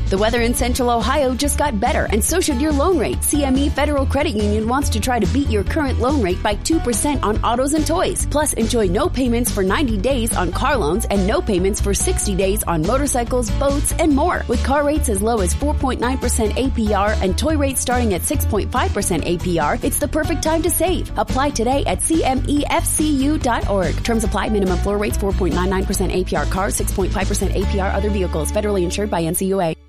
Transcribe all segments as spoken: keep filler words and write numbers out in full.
The weather in Central Ohio just got better, and so should your loan rate. C M E Federal Credit Union wants to try to beat your current loan rate by two percent on autos and toys. Plus, enjoy no payments for ninety days on car loans and no payments for sixty days on motorcycles, boats, and more. With car rates as low as four point nine percent A P R and toy rates starting at six point five percent A P R, it's the perfect time to save. Apply today at C M E F C U dot org. Terms apply. Minimum floor rates four point nine nine percent A P R cars, six point five percent A P R other vehicles. Federally insured by N C U A.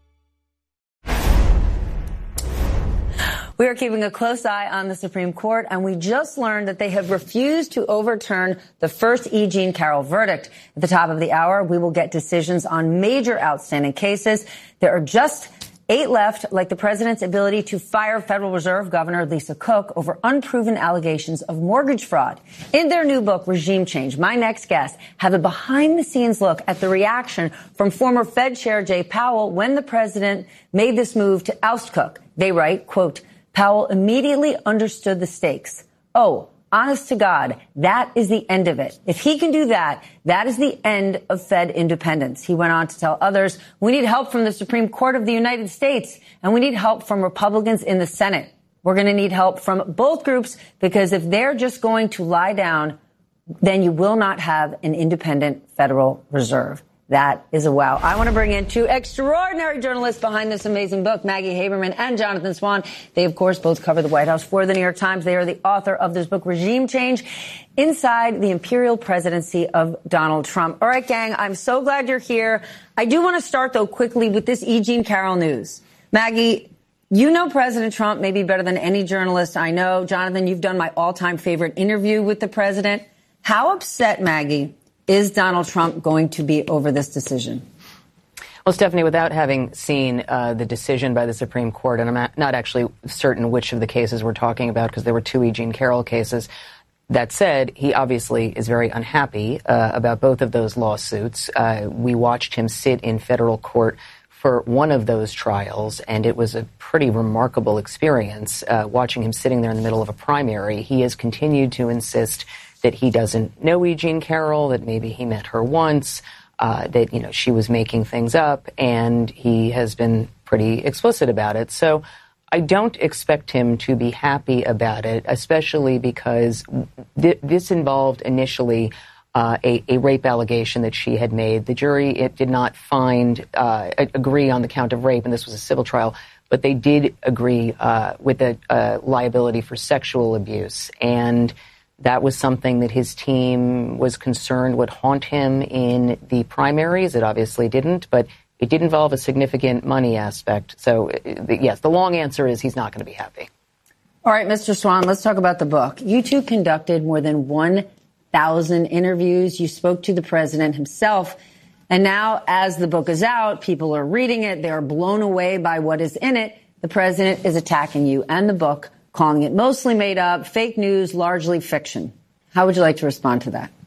We are keeping a close eye on the Supreme Court, and we just learned that they have refused to overturn the first E. Jean Carroll verdict. At the top of the hour, we will get decisions on major outstanding cases. There are just eight left, like the president's ability to fire Federal Reserve Governor Lisa Cook over unproven allegations of mortgage fraud. In their new book, Regime Change, my next guests have a behind-the-scenes look at the reaction from former Fed Chair Jay Powell when the president made this move to oust Cook. They write, quote, Powell immediately understood the stakes. Oh, honest to God, that is the end of it. If he can do that, that is the end of Fed independence. He went on to tell others, we need help from the Supreme Court of the United States, and we need help from Republicans in the Senate. We're going to need help from both groups, because if they're just going to lie down, then you will not have an independent Federal Reserve. That is a wow. I want to bring in two extraordinary journalists behind this amazing book, Maggie Haberman and Jonathan Swan. They, of course, both cover the White House for the New York Times. They are the author of this book, Regime Change, Inside the Imperial Presidency of Donald Trump. All right, gang, I'm so glad you're here. I do want to start, though, quickly with this E. Jean Carroll news. Maggie, you know President Trump maybe better than any journalist I know. Jonathan, you've done my all-time favorite interview with the president. How upset, Maggie, is Donald Trump going to be over this decision? Well, Stephanie, without having seen uh, the decision by the Supreme Court, and I'm not actually certain which of the cases we're talking about because there were two E. Jean Carroll cases. That said, he obviously is very unhappy uh, about both of those lawsuits. Uh, we watched him sit in federal court for one of those trials, and it was a pretty remarkable experience uh, watching him sitting there in the middle of a primary. He has continued to insist that he doesn't know E. Jean Carroll, that maybe he met her once, uh, that, you know, she was making things up, and he has been pretty explicit about it. So I don't expect him to be happy about it, especially because th- this involved initially uh, a, a rape allegation that she had made. The jury it did not find, uh, agree on the count of rape, and this was a civil trial, but they did agree uh, with the uh, liability for sexual abuse. And that was something that his team was concerned would haunt him in the primaries. It obviously didn't, but it did involve a significant money aspect. So, yes, the long answer is he's not going to be happy. All right, Mister Swan, let's talk about the book. You two conducted more than one thousand interviews. You spoke to the president himself. And now, as the book is out, people are reading it. They are blown away by what is in it. The president is attacking you and the book, calling it mostly made up, fake news, largely fiction. How would you like to respond to that?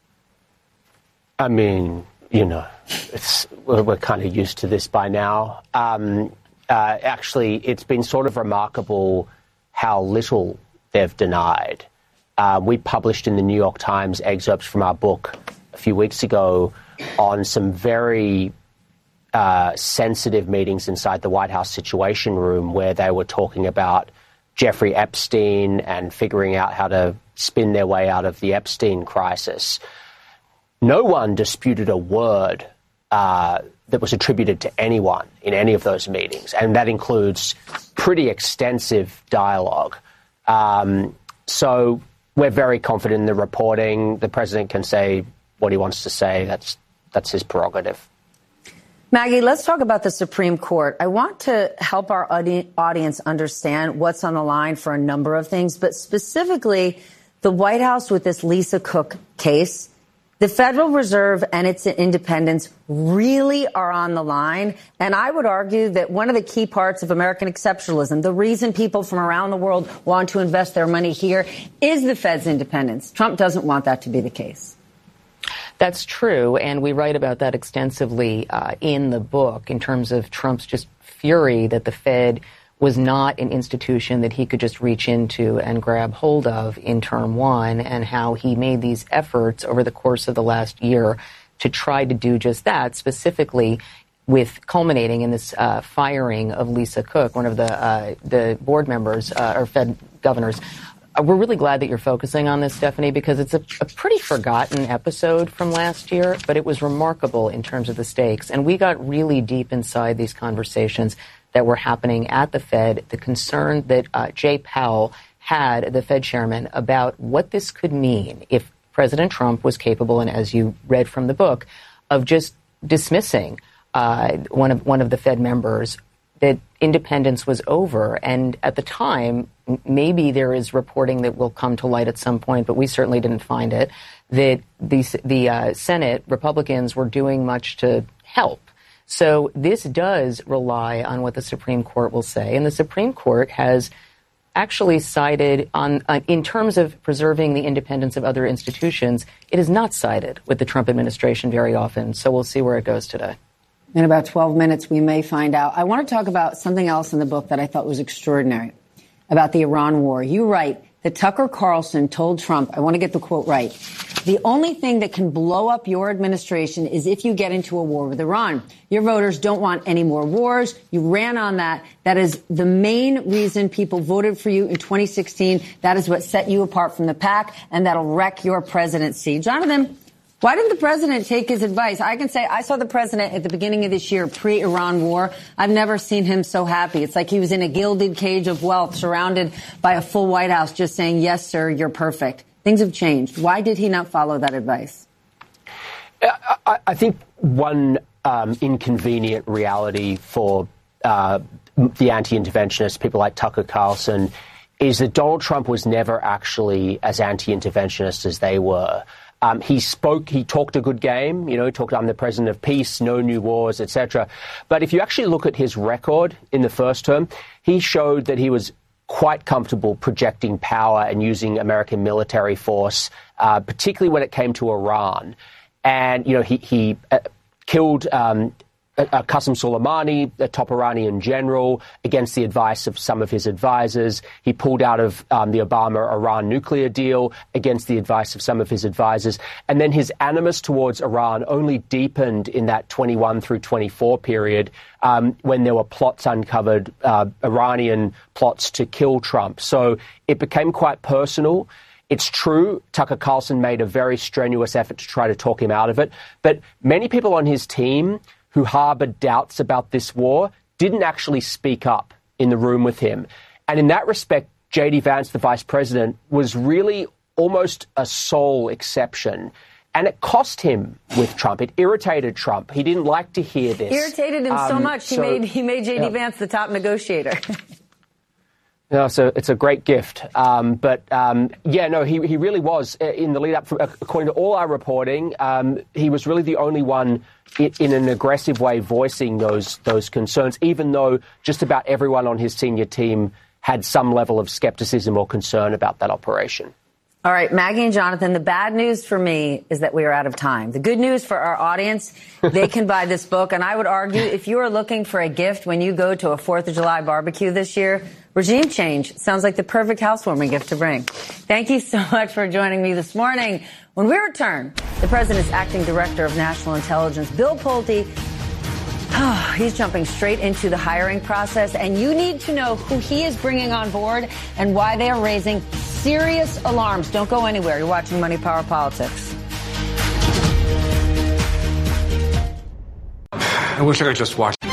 I mean, you know, it's, we're, we're kind of used to this by now. Um, uh, actually, it's been sort of remarkable how little they've denied. Uh, we published in the New York Times excerpts from our book a few weeks ago on some very uh, sensitive meetings inside the White House Situation Room where they were talking about Jeffrey Epstein and figuring out how to spin their way out of the Epstein crisis. No one disputed a word uh, that was attributed to anyone in any of those meetings, and that includes pretty extensive dialogue. Um, so we're very confident in the reporting. The president can say what he wants to say. That's that's his prerogative. Maggie, let's talk about the Supreme Court. I want to help our audi- audience understand what's on the line for a number of things, but specifically the White House with this Lisa Cook case. The Federal Reserve and its independence really are on the line. And I would argue that one of the key parts of American exceptionalism, the reason people from around the world want to invest their money here, is the Fed's independence. Trump doesn't want that to be the case. That's true, and we write about that extensively uh, in the book in terms of Trump's just fury that the Fed was not an institution that he could just reach into and grab hold of in term one, and how he made these efforts over the course of the last year to try to do just that. Specifically, with culminating in this uh, firing of Lisa Cook, one of the uh, the board members uh, or Fed governors. Uh, we're really glad that you're focusing on this, Stephanie, because it's a, a pretty forgotten episode from last year, but it was remarkable in terms of the stakes. And we got really deep inside these conversations that were happening at the Fed, the concern that uh, Jay Powell had, the Fed chairman, about what this could mean if President Trump was capable, and as you read from the book, of just dismissing uh, one of one of the Fed members, that independence was over. And at the time, maybe there is reporting that will come to light at some point, but we certainly didn't find it, that the, the uh, Senate Republicans were doing much to help. So this does rely on what the Supreme Court will say. And the Supreme Court has actually sided on, uh, in terms of preserving the independence of other institutions, it is not sided with the Trump administration very often. So we'll see where it goes today. In about twelve minutes, we may find out. I want to talk about something else in the book that I thought was extraordinary about the Iran war. You write that Tucker Carlson told Trump, I want to get the quote right, the only thing that can blow up your administration is if you get into a war with Iran. Your voters don't want any more wars. You ran on that. That is the main reason people voted for you in twenty sixteen. That is what set you apart from the pack, and that'll wreck your presidency. Jonathan, why didn't the president take his advice? I can say I saw the president at the beginning of this year, pre-Iran war. I've never seen him so happy. It's like he was in a gilded cage of wealth, surrounded by a full White House, just saying, yes, sir, you're perfect. Things have changed. Why did he not follow that advice? I, I think one um, inconvenient reality for uh, the anti-interventionists, people like Tucker Carlson, is that Donald Trump was never actually as anti-interventionist as they were. Um, he spoke, he talked a good game, you know, he talked, I'm the president of peace, no new wars, et cetera. But if you actually look at his record in the first term, he showed that he was quite comfortable projecting power and using American military force, uh, particularly when it came to Iran. And, you know, he, he uh, killed um, uh, Qasem Soleimani, a top Iranian general, against the advice of some of his advisors. He pulled out of um, the Obama-Iran nuclear deal against the advice of some of his advisors. And then his animus towards Iran only deepened in that twenty-one through twenty-four period um, when there were plots uncovered, uh, Iranian plots to kill Trump. So it became quite personal. It's true, Tucker Carlson made a very strenuous effort to try to talk him out of it. But many people on his team who harbored doubts about this war didn't actually speak up in the room with him. And in that respect, J D Vance, the vice president, was really almost a sole exception. And it cost him with Trump. It irritated Trump. He didn't like to hear this. Irritated him um, so much, he so, made he made J D yeah. Vance the top negotiator. No, so it's a great gift. Um, but, um, yeah, no, he, he really was in the lead up, according to all our reporting, um, he was really the only one in, in an aggressive way voicing those those concerns, even though just about everyone on his senior team had some level of skepticism or concern about that operation. All right, Maggie and Jonathan, the bad news for me is that we are out of time. The good news for our audience, they can buy this book. And I would argue if you are looking for a gift when you go to a fourth of July barbecue this year, Regime Change sounds like the perfect housewarming gift to bring. Thank you so much for joining me this morning. When we return, the president's acting director of national intelligence, Bill Pulte, oh, he's jumping straight into the hiring process. And you need to know who he is bringing on board and why they are raising serious alarms. Don't go anywhere. You're watching Money, Power, Politics. I wish I could just watch.